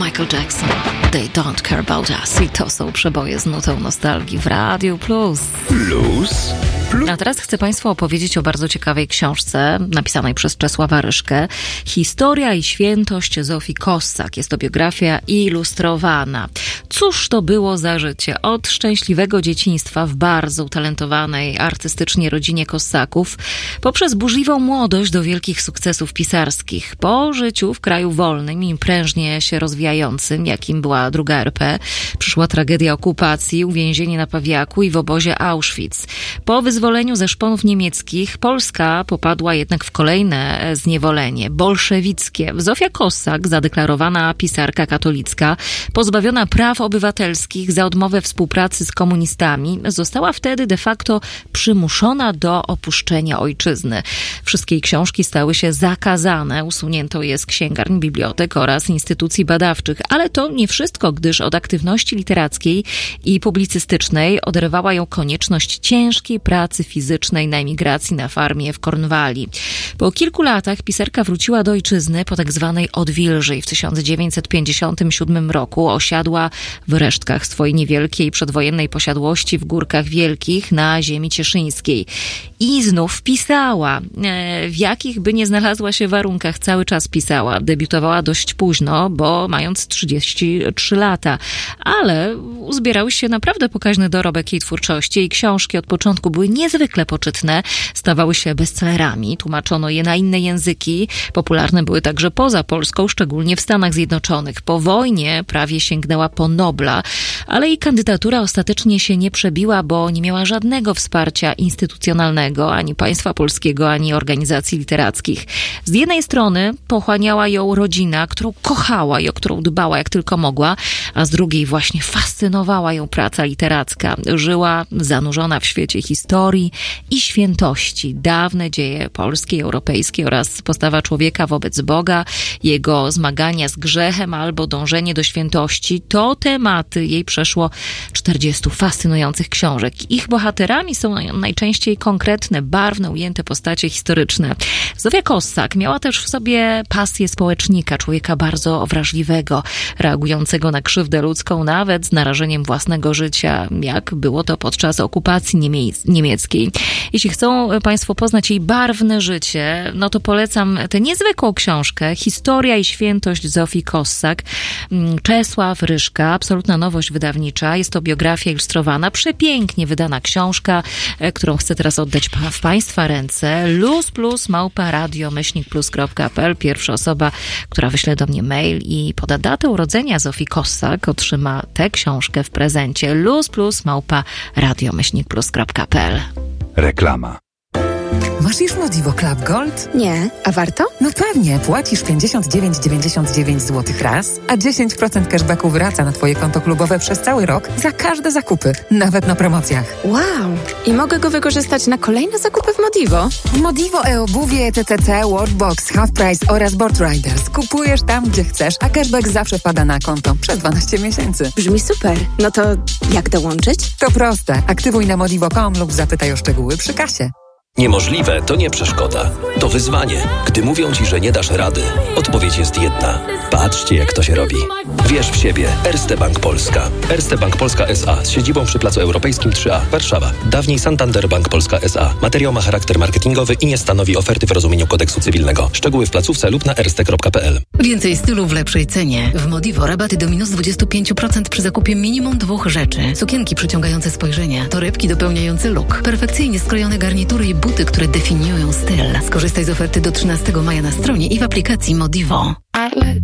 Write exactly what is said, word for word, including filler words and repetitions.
Michael Jackson. They don't care about us. I to są przeboje z nutą nostalgii w Radiu Plus. Plus? Plus? A teraz chcę Państwu opowiedzieć o bardzo ciekawej książce napisanej przez Czesława Ryszkę. Historia i świętość Zofii Kossak. Jest to biografia ilustrowana. Cóż to było za życie? Od szczęśliwego dzieciństwa w bardzo utalentowanej artystycznie rodzinie Kossaków, poprzez burzliwą młodość do wielkich sukcesów pisarskich. Po życiu w kraju wolnym i prężnie się rozwijającym, jakim była druga R P, przyszła tragedia okupacji, uwięzienie na Pawiaku i w obozie Auschwitz. Po wyzwoleniu ze szponów niemieckich Polska popadła jednak w kolejne zniewolenie, bolszewickie. Zofia Kossak, zadeklarowana pisarka katolicka, pozbawiona praw obywatelskich za odmowę współpracy z komunistami, została wtedy de facto przymuszona do opuszczenia ojczyzny. Wszystkie jej książki stały się zakazane, usunięto je z księgarni, bibliotek oraz instytucji badawczych, ale to nie wszystko, gdyż od aktywności literackiej i publicystycznej oderwała ją konieczność ciężkiej pracy fizycznej na emigracji na farmie w Kornwalii. Po kilku latach pisarka wróciła do ojczyzny po tak zwanej odwilży i w tysiąc dziewięćset pięćdziesiątym siódmym roku osiadła w resztkach swojej niewielkiej przedwojennej posiadłości w Górkach Wielkich na ziemi cieszyńskiej. I znów pisała. W jakich by nie znalazła się warunkach, cały czas pisała. Debiutowała dość późno, bo mając trzydzieści trzy lata. Ale uzbierał się naprawdę pokaźny dorobek jej twórczości. Jej książki od początku były niezwykle poczytne, stawały się bestsellerami, tłumaczono je na inne języki. Popularne były także poza Polską, szczególnie w Stanach Zjednoczonych. Po wojnie prawie sięgnęła po Nobla, ale jej kandydatura ostatecznie się nie przebiła, bo nie miała żadnego wsparcia instytucjonalnego, ani państwa polskiego, ani organizacji literackich. Z jednej strony pochłaniała ją rodzina, którą kochała i o którą dbała jak tylko mogła, a z drugiej właśnie fascynowała ją praca literacka. Żyła zanurzona w świecie historii i świętości. Dawne dzieje polskie, europejskie oraz postawa człowieka wobec Boga, jego zmagania z grzechem albo dążenie do świętości to tematy jej przeszło czterdziestu fascynujących książek. Ich bohaterami są najczęściej konkretne, barwne, ujęte postacie historyczne. Zofia Kossak miała też w sobie pasję społecznika, człowieka bardzo wrażliwego, reagującego na krzywdę ludzką nawet z narażeniem własnego życia, jak było to podczas okupacji niemie- niemieckiej. Jeśli chcą Państwo poznać jej barwne życie, no to polecam tę niezwykłą książkę Historia i świętość Zofii Kossak. Czesław Ryszka, absolutna nowość wydawnicza. Jest to biografia ilustrowana, przepięknie wydana książka, którą chcę teraz oddać w Państwa ręce. luz plus małpa radio myślnik plus kropka p l. Pierwsza osoba, która wyśle do mnie mail i poda datę urodzenia Zofii Kossak, otrzyma tę książkę w prezencie. luz plus małpa radio myślnik plus kropka p l. Reklama. Masz już Modivo Club Gold? Nie. A warto? No pewnie. Płacisz pięćdziesiąt dziewięć dziewięćdziesiąt dziewięć złotych raz, a dziesięć procent cashbacku wraca na Twoje konto klubowe przez cały rok za każde zakupy, nawet na promocjach. Wow! I mogę go wykorzystać na kolejne zakupy w Modivo? W Modivo e-obuwie, T T C, Worldbox, Half Price oraz Board Riders. Kupujesz tam, gdzie chcesz, a cashback zawsze wpada na konto przez dwanaście miesięcy. Brzmi super. No to jak dołączyć? To proste. Aktywuj na modivo kropka com lub zapytaj o szczegóły przy kasie. Niemożliwe to nie przeszkoda, to wyzwanie. Gdy mówią Ci, że nie dasz rady, odpowiedź jest jedna. Patrzcie, jak to się robi. Wierz w siebie. Erste Bank Polska. Erste Bank Polska S A z siedzibą przy Placu Europejskim trzy A, Warszawa. Dawniej Santander Bank Polska S A. Materiał ma charakter marketingowy i nie stanowi oferty w rozumieniu kodeksu cywilnego. Szczegóły w placówce lub na erste kropka p l. Więcej stylu w lepszej cenie. W Modivo rabaty do minus dwadzieścia pięć procent przy zakupie minimum dwóch rzeczy. Sukienki przyciągające spojrzenia, torebki dopełniające look, perfekcyjnie skrojone garnitury i buty, które definiują styl. Skorzystaj z oferty do trzynastego maja na stronie i w aplikacji Modivo.